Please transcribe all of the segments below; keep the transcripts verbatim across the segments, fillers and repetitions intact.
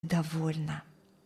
довольна».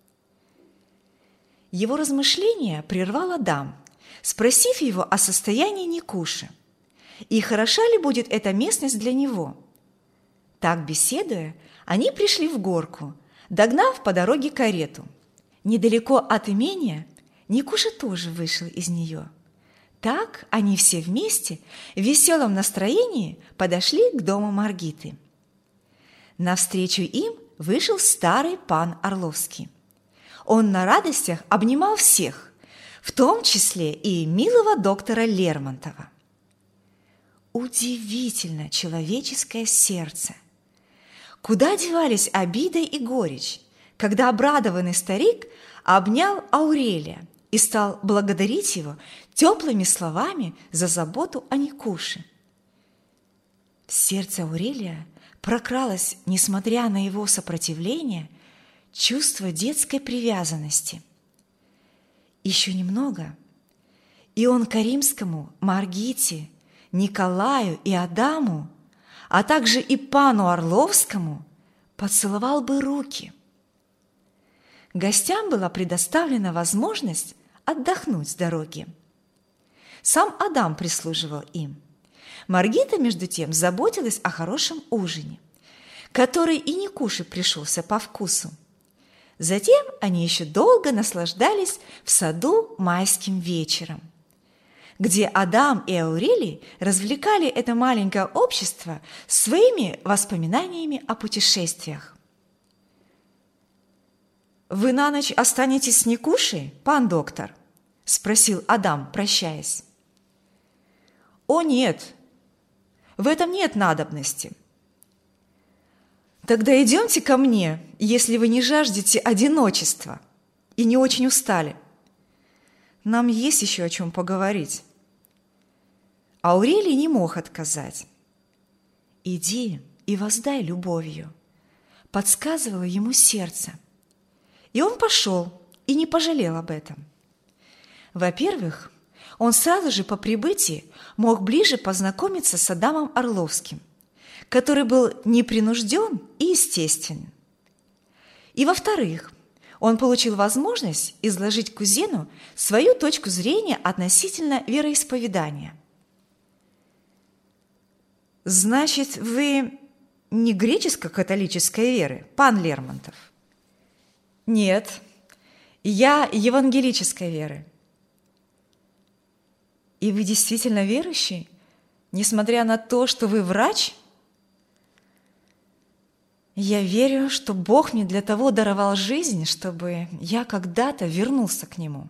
Его размышления прервал Адам, спросив его о состоянии Никуши и хороша ли будет эта местность для него. Так, беседуя, они пришли в горку, догнав по дороге карету. Недалеко от имения Никуша тоже вышел из нее. Так они все вместе в веселом настроении подошли к дому Маргиты. Навстречу им вышел старый пан Орловский. Он на радостях обнимал всех, в том числе и милого доктора Лермонтова. Удивительно человеческое сердце! Куда девались обида и горечь, когда обрадованный старик обнял Аурелия и стал благодарить его теплыми словами за заботу о Никуше. В сердце Аурелия прокралось, несмотря на его сопротивление, чувство детской привязанности. Еще немного, и он Каримскому, Маргите, Николаю и Адаму, а также и пану Орловскому поцеловал бы руки. Гостям была предоставлена возможность отдохнуть с дороги. Сам Адам прислуживал им. Маргита, между тем, заботилась о хорошем ужине, который и Никуше пришелся по вкусу. Затем они еще долго наслаждались в саду майским вечером, где Адам и Аурелий развлекали это маленькое общество своими воспоминаниями о путешествиях. «Вы на ночь останетесь с Никушей, пан доктор?» – спросил Адам, прощаясь. «О, нет, в этом нет надобности». «Тогда идемте ко мне, если вы не жаждете одиночества и не очень устали. Нам есть еще о чем поговорить». Аурелий не мог отказать. «Иди и воздай любовью», – подсказывало ему сердце. И он пошел и не пожалел об этом. Во-первых, он сразу же по прибытии мог ближе познакомиться с Адамом Орловским, который был непринужден и естественен. И во-вторых, он получил возможность изложить кузену свою точку зрения относительно вероисповедания. «Значит, вы не греческо-католической веры, пан Лермонтов?» «Нет, я евангелической веры». «И вы действительно верующий, несмотря на то, что вы врач?» «Я верю, что Бог мне для того даровал жизнь, чтобы я когда-то вернулся к Нему».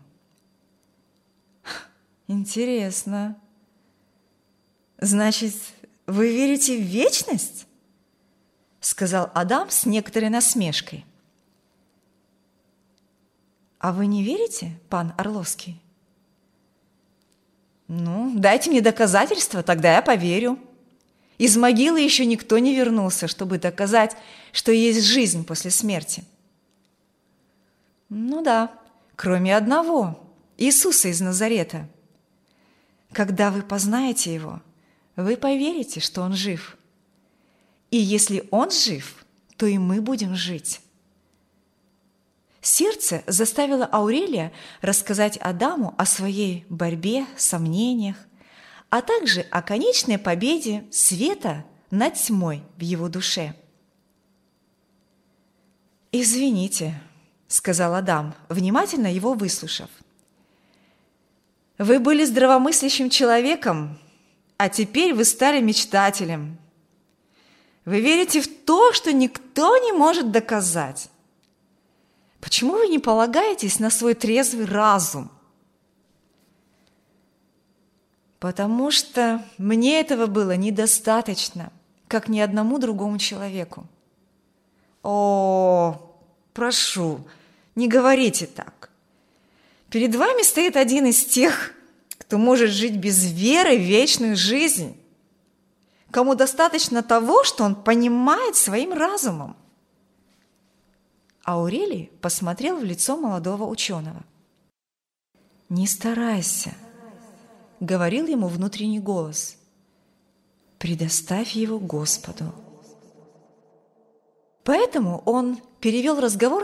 «Интересно. Значит, вы верите в вечность?» – сказал Адам с некоторой насмешкой. «А вы не верите, пан Орловский?» «Ну, дайте мне доказательства, тогда я поверю. Из могилы еще никто не вернулся, чтобы доказать, что есть жизнь после смерти». «Ну да, кроме одного, Иисуса из Назарета. Когда вы познаете Его, вы поверите, что Он жив. И если Он жив, то и мы будем жить». Сердце заставило Аурелия рассказать Адаму о своей борьбе, сомнениях, а также о конечной победе света над тьмой в его душе. «Извините», – сказал Адам, внимательно его выслушав. «Вы были здравомыслящим человеком, а теперь вы стали мечтателем. Вы верите в то, что никто не может доказать. Почему вы не полагаетесь на свой трезвый разум?» «Потому что мне этого было недостаточно, как ни одному другому человеку». «О, прошу, не говорите так. Перед вами стоит один из тех, кто может жить без веры вечную жизнь, кому достаточно того, что он понимает своим разумом». Аурелий посмотрел в лицо молодого ученого. «Не старайся», — говорил ему внутренний голос. «Предоставь его Господу». Поэтому он перевел разговор